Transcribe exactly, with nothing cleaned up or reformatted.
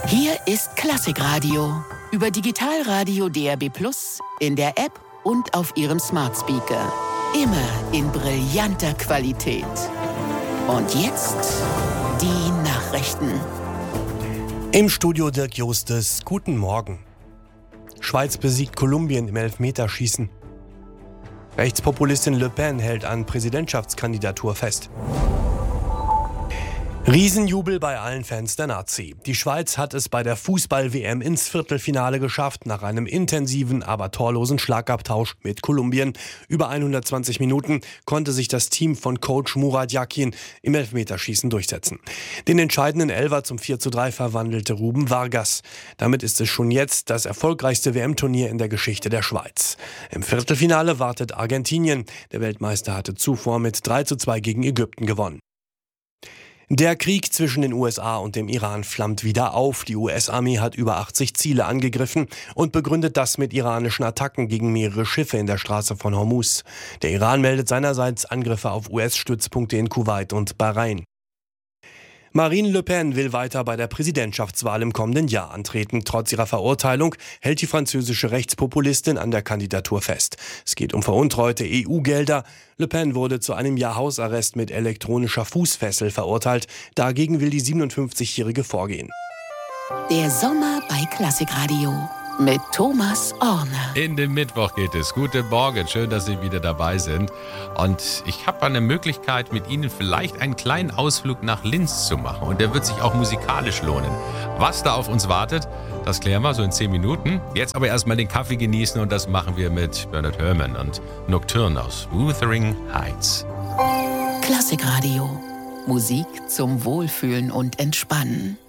Hier ist Klassikradio über Digitalradio D R B Plus, in der App und auf Ihrem Smart Speaker. Immer in brillanter Qualität. Und jetzt die Nachrichten. Im Studio Dirk Justes. Guten Morgen. Schweiz besiegt Kolumbien im Elfmeterschießen. Rechtspopulistin Le Pen hält an Präsidentschaftskandidatur fest. Riesenjubel bei allen Fans der Nazi. Die Schweiz hat es bei der Fußball-W M ins Viertelfinale geschafft, nach einem intensiven, aber torlosen Schlagabtausch mit Kolumbien. Über hundertzwanzig Minuten konnte sich das Team von Coach Murat Yakin im Elfmeterschießen durchsetzen. Den entscheidenden Elfer zum vier zu drei verwandelte Ruben Vargas. Damit ist es schon jetzt das erfolgreichste W M-Turnier in der Geschichte der Schweiz. Im Viertelfinale wartet Argentinien. Der Weltmeister hatte zuvor mit drei zu zwei gegen Ägypten gewonnen. Der Krieg zwischen den U S A und dem Iran flammt wieder auf. Die U S-Armee hat über achtzig Ziele angegriffen und begründet das mit iranischen Attacken gegen mehrere Schiffe in der Straße von Hormuz. Der Iran meldet seinerseits Angriffe auf U S-Stützpunkte in Kuwait und Bahrain. Marine Le Pen will weiter bei der Präsidentschaftswahl im kommenden Jahr antreten. Trotz ihrer Verurteilung hält die französische Rechtspopulistin an der Kandidatur fest. Es geht um veruntreute E U-Gelder. Le Pen wurde zu einem Jahr Hausarrest mit elektronischer Fußfessel verurteilt. Dagegen will die siebenundfünfzigjährige vorgehen. Der Sommer bei Klassikradio mit Thomas Orner. In den Mittwoch geht es. Guten Morgen, schön, dass Sie wieder dabei sind. Und ich habe eine Möglichkeit, mit Ihnen vielleicht einen kleinen Ausflug nach Linz zu machen. Und der wird sich auch musikalisch lohnen. Was da auf uns wartet, das klären wir so in zehn Minuten. Jetzt aber erstmal den Kaffee genießen und das machen wir mit Bernard Herrmann und Nocturne aus Wuthering Heights. Klassikradio. Musik zum Wohlfühlen und Entspannen.